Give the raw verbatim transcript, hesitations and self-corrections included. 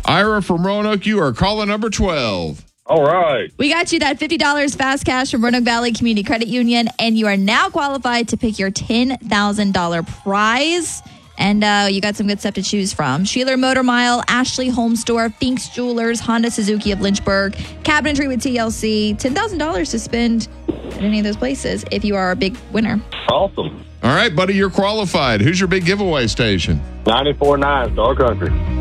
Ira from Roanoke, you are caller number twelve. All right. We got you that fifty dollars fast cash from Roanoke Valley Community Credit Union, and you are now qualified to pick your ten thousand dollars prize. And uh, you got some good stuff to choose from. Sheeler Motor Mile, Ashley Home Store, Finks Jewelers, Honda Suzuki of Lynchburg, Cabinetry with T L C. ten thousand dollars to spend at any of those places if you are a big winner. Awesome. All right, buddy, you're qualified. Who's your big giveaway station? ninety-four point nine Star Country.